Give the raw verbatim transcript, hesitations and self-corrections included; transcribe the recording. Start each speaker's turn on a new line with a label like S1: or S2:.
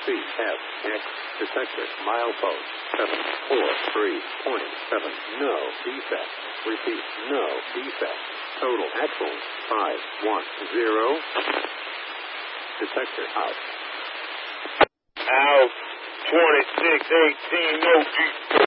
S1: C F X detector milepost seven four three point seven. No defect. Repeat, no defect. Total axle five one zero. Detector out.
S2: Out. twenty-six eighteen, no defect.